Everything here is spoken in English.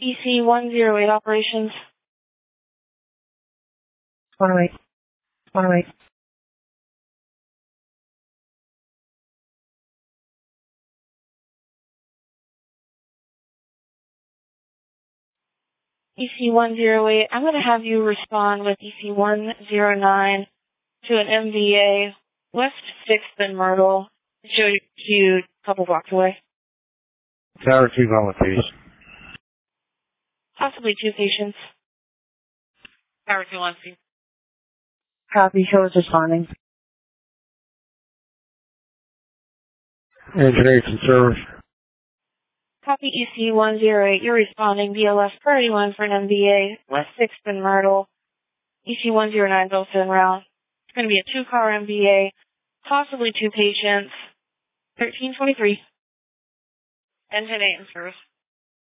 EC-108 operations. 108. 108. EC-108, I'm going to have you respond with EC-109 to an MVA West 6th and Myrtle. Show you a couple blocks away. Tower 2 volunteers. Possibly 2 patients. Tower 2 on scene. Copy. Show is responding. Engineering and service. Copy EC-108. You're responding BLS priority 1 for an MVA West 6th and Myrtle. EC-109 is also en route. It's going to be a 2-car MVA, possibly 2 patients. 1323. And 10-8 in service.